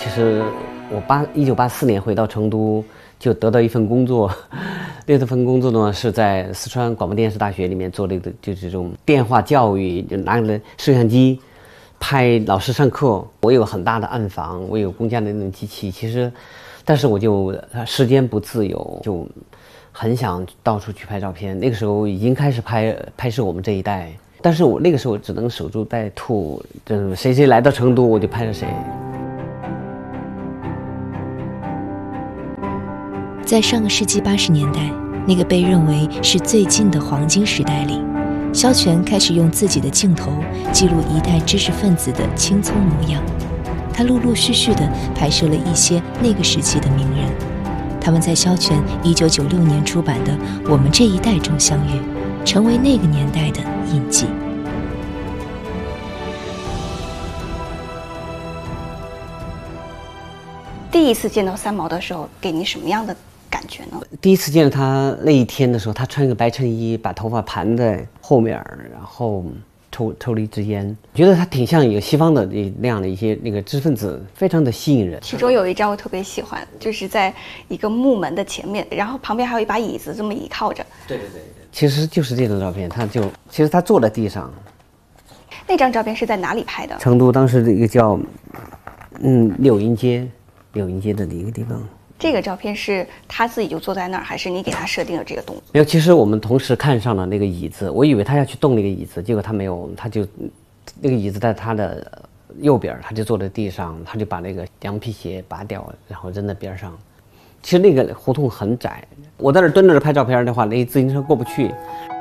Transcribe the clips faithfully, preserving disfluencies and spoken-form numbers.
其实我八一九八四年回到成都，就得到一份工作。这份工作呢是在四川广播电视大学里面做了一个就这种电话教育，就拿着摄像机拍老师上课。我有很大的暗房，我有公家的那种机器，其实，但是我就时间不自由，就很想到处去拍照片。那个时候已经开始拍拍摄我们这一代，但是我那个时候只能守株待兔，就是谁谁来到成都我就拍着谁。 在上个世纪八十年代，那个被认为是最近的黄金时代里，萧全开始用自己的镜头记录一代知识分子的青葱模样。他陆陆续续地拍摄了一些那个时期的名人，他们在萧全一九九六年出版的《我们这一代》中相遇，成为那个年代的印记。 第一次见到三毛的时候，给你什么样的感觉呢？ 第一次见到他那一天的时候，他穿个白衬衣，把头发盘在后面，然后抽抽了一支烟，觉得他挺像有西方的那样的一些那个知识分子，非常的吸引人。 其中有一张我特别喜欢，就是在一个木门的前面，然后旁边还有一把椅子，这么倚靠着。 对对对对，其实就是这张照片，他就其实他坐在地上。 那张照片是在哪里拍的？ 成都当时这个叫嗯柳荫街，柳荫街的一个地方。 这个照片是他自己就坐在那儿，还是你给他设定了这个动作？ 没有，其实我们同时看上了那个椅子，我以为他要去动那个椅子，结果他没有，他就那个椅子在他的右边，他就坐在地上，他就把那个羊皮鞋拔掉，然后扔在边上。其实那个胡同很窄，我在那蹲着拍照片的话，那自行车过不去。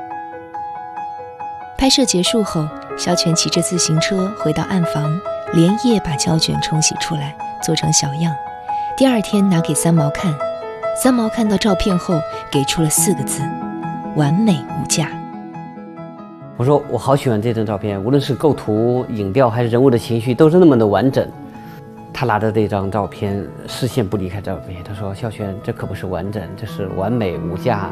拍摄结束后，萧全骑着自行车回到暗房，连夜把胶卷冲洗出来，做成小样。第二天拿给三毛看，三毛看到照片后给出了四个字：完美无价。 我说我好喜欢这张照片，无论是构图、影调还是人物的情绪，都是那么的完整。他拿着这张照片，视线不离开照片，他说：“萧全，这可不是完整，这是完美无价。”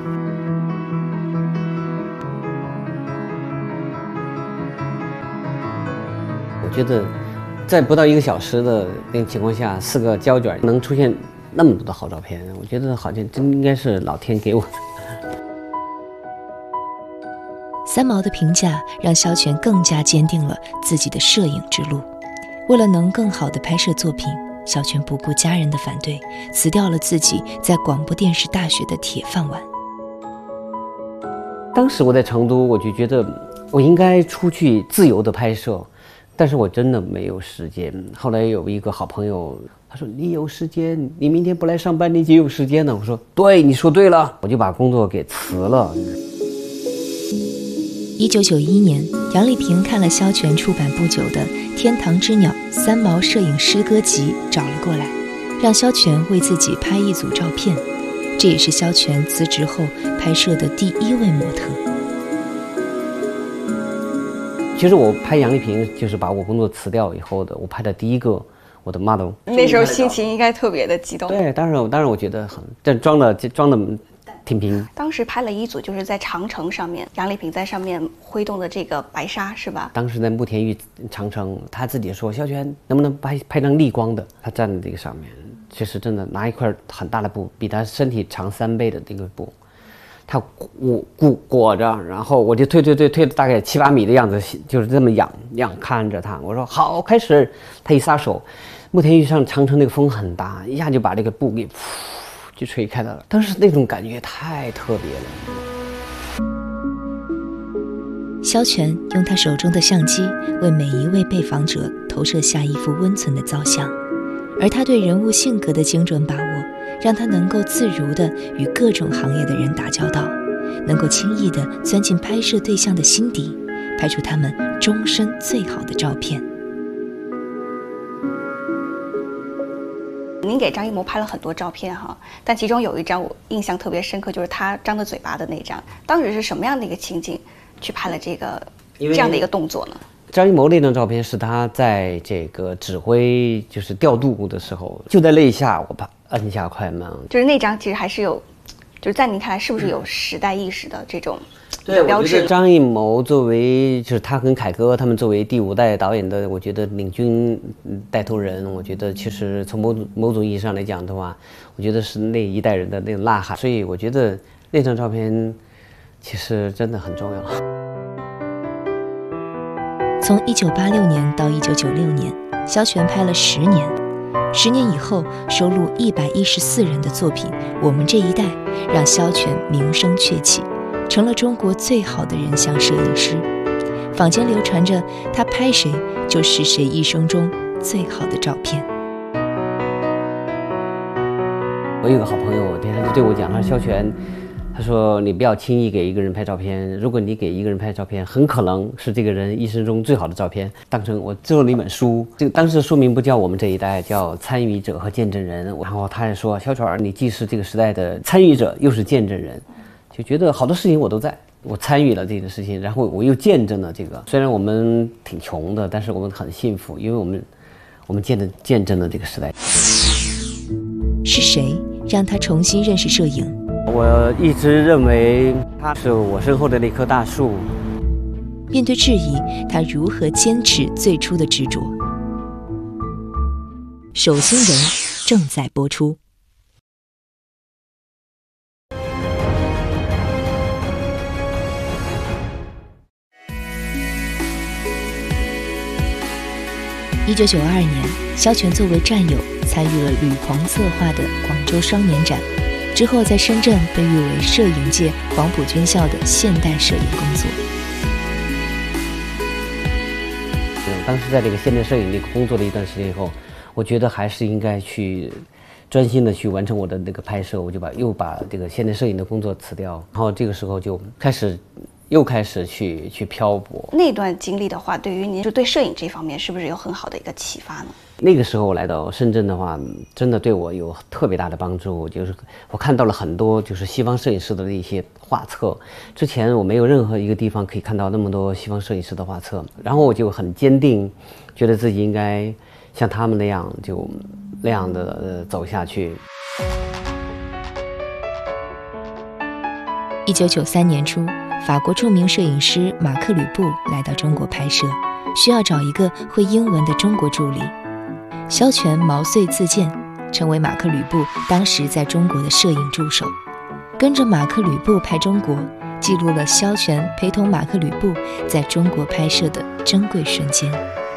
我觉得在不到一个小时的那个情况下，四个胶卷能出现那么多的好照片，我觉得好像真应该是老天给我的。 三毛的评价让萧全更加坚定了自己的摄影之路。为了能更好地拍摄作品，萧全不顾家人的反对，辞掉了自己在广播电视大学的铁饭碗。 当时我在成都，我就觉得我应该出去自由的拍摄，但是我真的没有时间。后来有一个好朋友，他说：“你有时间，你明天不来上班，你就有时间了。”我说：“对，你说对了。”我就把工作给辞了。 一九九一年，杨丽萍看了萧全出版不久的《天堂之鸟》三毛摄影诗歌集，找了过来，让萧全为自己拍一组照片。这也是萧全辞职后拍摄的第一位模特。 其实我拍杨丽萍就是把我工作辞掉以后的，我拍的第一个我的 model。 那时候心情应该特别的激动。 对，当然，当然我觉得很，这装的装的挺平。 当时拍了一组，就是在长城上面，杨丽萍在上面挥动的这个白纱，是吧？ 当时在慕田峪长城，他自己说：“萧全，能不能拍拍张逆光的？”他站在这个上面，其实真的拿一块很大的布，比他身体长三倍的这个布。他裹裹裹着，然后我就推推推推大概七八米的样子，就是这么仰仰看着他。我说好，开始。他一撒手，慕田峪上长城那个风很大，一下就把这个布给噗就吹开了。当时那种感觉太特别了。 萧全用他手中的相机为每一位被访者投射下一幅温存的造像，而他对人物性格的精准把握，让他能够自如地与各种行业的人打交道，能够轻易地钻进拍摄对象的心底，拍出他们终身最好的照片。 您给张艺谋拍了很多照片哈，但其中有一张我印象特别深刻，就是他张着嘴巴的那张。当时是什么样的一个情景去拍了这个这样的一个动作呢？ 张艺谋那张照片是他在这个指挥就是调度的时候，就在那一下我把按下快门， 就是那张其实还是有，就是在您看来是不是有时代意识的这种对， 标志。 张艺谋作为就是他跟凯歌他们作为第五代导演的，我觉得领军带头人，我觉得其实从某某种意义上来讲的话，我觉得是那一代人的那种呐喊。所以我觉得那张照片其实真的很重要。 从一九八六年到一九九六年，萧全拍了十年。十年以后，收录一百一十四人的作品《我们这一代》，让萧全名声鹊起，成了中国最好的人像摄影师。坊间流传着他拍谁就是谁一生中最好的照片。 我有个好朋友，天天就对我讲，他说萧全，他说你不要轻易给一个人拍照片，如果你给一个人拍照片，很可能是这个人一生中最好的照片。当成我做了一本书，这个当时的书名不叫我们这一代，叫参与者和见证人。然后他也说，萧全，你既是这个时代的参与者，又是见证人，就觉得好多事情我都在，我参与了这个事情，然后我又见证了这个。虽然我们挺穷的，但是我们很幸福，因为我们我们见证见证了这个时代。 是谁让他重新认识摄影？ 我一直认为他是我身后的那棵大树。 面对质疑，他如何坚持最初的执着？守心人正在播出。一九九二年，萧全作为战友参与了吕鹏策划的广州双年展。之后在深圳被誉为摄影界黄埔军校的现代摄影工作。 当时在这个现代摄影这个工作了一段时间以后，我觉得还是应该去专心的去完成我的那个拍摄，我就把又把这个现代摄影的工作辞掉，然后这个时候就开始又开始去去漂泊。 那段经历的话，对于您就对摄影这方面是不是有很好的一个启发呢？ 那个时候来到深圳的话，真的对我有特别大的帮助。就是我看到了很多就是西方摄影师的一些画册，之前我没有任何一个地方可以看到那么多西方摄影师的画册，然后我就很坚定，觉得自己应该像他们那样就那样的、呃、走下去。 一九九三年初，法国著名摄影师马克·吕布来到中国拍摄，需要找一个会英文的中国助理。萧全毛遂自荐，成为马克·吕布当时在中国的摄影助手，跟着马克·吕布拍中国，记录了萧全陪同马克·吕布在中国拍摄的珍贵瞬间。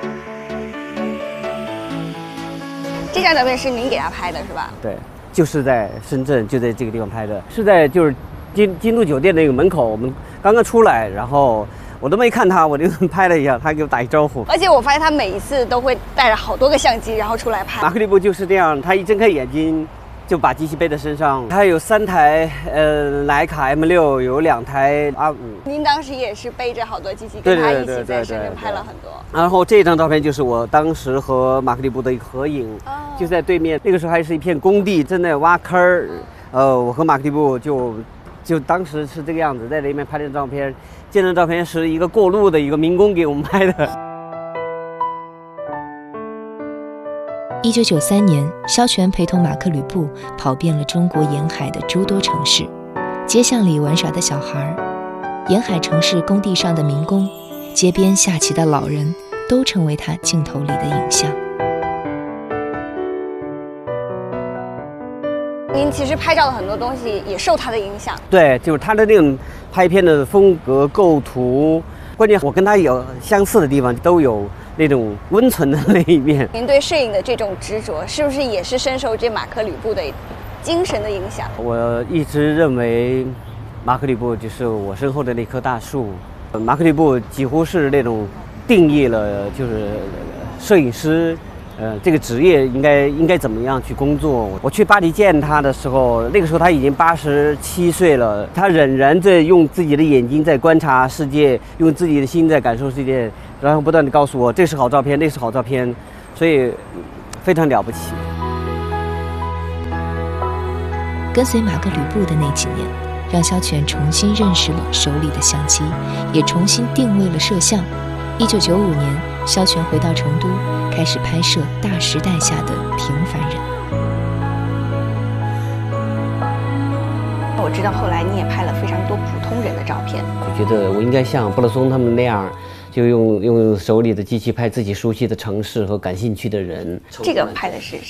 这张照片是您给他拍的是吧？ 对，就是在深圳，就在这个地方拍的，是在就是金金都酒店那个门口，我们刚刚出来，然后我都没看他，我就拍了一下，他给我打一招呼。 而且我发现他每一次都会带着好多个相机，然后出来拍。 马克·吕布就是这样，他一睁开眼睛就把机器背在身上。他有三台呃徕卡 M 六，有两台 R 五。 您当时也是背着好多机器，跟他一起在深圳拍了很多。 然后这张照片就是我当时和马克·吕布的一个合影，哦、就在对面。那个时候还是一片工地，正在挖坑儿。呃，我和马克·吕布就就当时是这个样子，在那边拍的照片。这张照片是一个过路的一个民工给我们拍的。 一九九三年，萧全陪同马克·吕布跑遍了中国沿海的诸多城市，街巷里玩耍的小孩，沿海城市工地上的民工，街边下棋的老人，都成为他镜头里的影像。 您其实拍照的很多东西也受他的影响。 对，就是他的那种拍片的风格、构图，关键我跟他有相似的地方，都有那种温存的那一面。 您对摄影的这种执着，是不是也是深受这马克·吕布的精神的影响？ 我一直认为，马克·吕布就是我身后的那棵大树。马克·吕布几乎是那种定义了，就是摄影师。呃，这个职业应该应该怎么样去工作？我去巴黎见他的时候，那个时候他已经八十七岁了，他仍然在用自己的眼睛在观察世界，用自己的心在感受世界，然后不断地告诉我这是好照片，那是好照片，所以非常了不起。 跟随马克·吕布的那几年，让萧全重新认识了手里的相机，也重新定位了摄像。一九九五年，萧全回到成都，开始拍摄大时代下的平凡人。 我知道后来你也拍了非常多普通人的照片， 就觉得我应该像布勒松他们那样，就用用手里的机器拍自己熟悉的城市和感兴趣的人。 这个拍的是